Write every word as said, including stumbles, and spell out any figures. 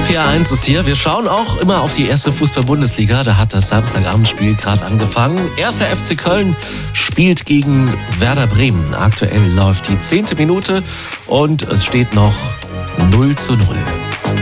R P R eins ist hier. Wir schauen auch immer auf die erste Fußball-Bundesliga. Da hat das Samstagabendspiel gerade angefangen. Erster F C Köln spielt gegen Werder Bremen. Aktuell läuft die zehnte Minute und es steht noch null zu null.